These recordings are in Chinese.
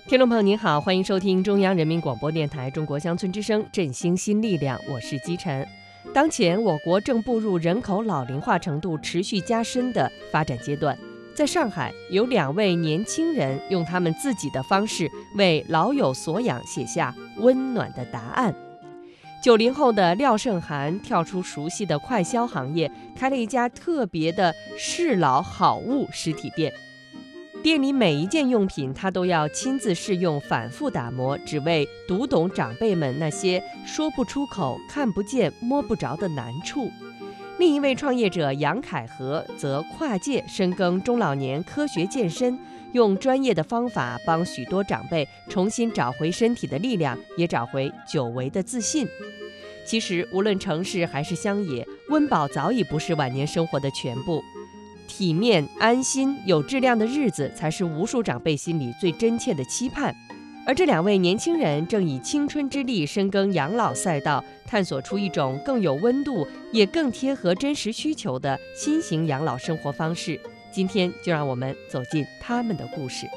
听众朋友您好，欢迎收听中央人民广播电台中国乡村之声振兴新力量，我是姬晨。当前我国正步入人口老龄化程度持续加深的发展阶段，在上海有2位年轻人用他们自己的方式为老有所养写下温暖的答案。90后的廖胜涵跳出熟悉的快消行业，开了一家特别的适老好物实体店。店里每一件用品他都要亲自试用，反复打磨，只为读懂长辈们那些说不出口、看不见、摸不着的难处。另一位创业者杨凯和则跨界深耕中老年科学健身，用专业的方法帮许多长辈重新找回身体的力量，也找回久违的自信。其实无论城市还是乡野，温饱早已不是晚年生活的全部。体面、安心、有质量的日子，才是无数长辈心里最真切的期盼。而这2位年轻人正以青春之力深耕养老赛道，探索出一种更有温度，也更贴合真实需求的新型养老生活方式。今天就让我们走进他们的故事。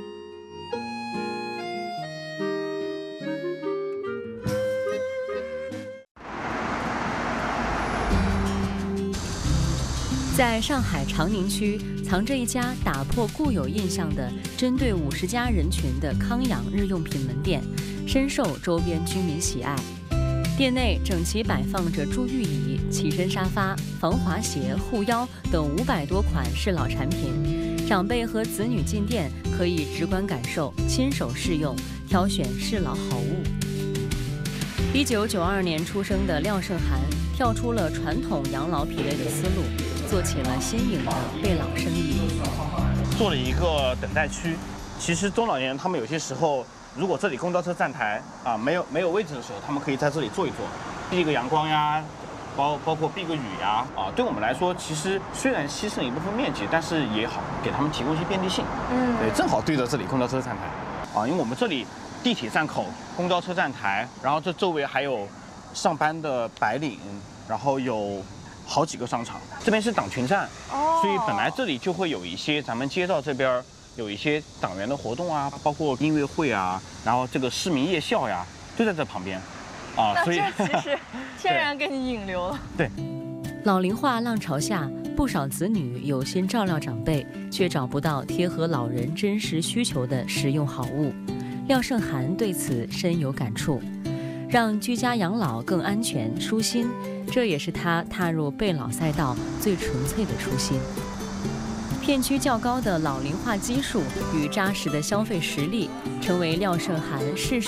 在上海长宁区藏着一家打破固有印象的针对50加人群的康养日用品门店，深受周边居民喜爱。店内整齐摆放着助浴椅、起身沙发、防滑鞋、护腰等500多款适老产品，长辈和子女进店可以直观感受、亲手试用，挑选适老好物。1992年出生的廖胜涵跳出了传统养老品类的思路，做起了新颖的备老生意， 做了一个等待区。其实中老年人他们有些时候，如果这里公交车站台没有位置的时候，他们可以在这里坐一坐，避个阳光呀，包括避个雨呀对我们来说，其实虽然牺牲一部分面积，但是也好给他们提供一些便利性。对，正好对着这里公交车站台因为我们这里地铁站口、公交车站台，然后这周围还有上班的白领，然后有好几个商场，这边是党群站，所以本来这里就会有一些咱们街道这边有一些党员的活动啊，包括音乐会啊，然后这个市民夜校呀，就在这旁边所以这其实天然给你引流了。 对， 老龄化浪潮下，不少子女有心照料长辈，却找不到贴合老人真实需求的实用好物。廖胜涵对此深有感触，让居家养老更安全舒心，这也是他踏入备老赛道最纯粹的初心。片区较高的老龄化基数与扎实的消费实力，成为廖胜涵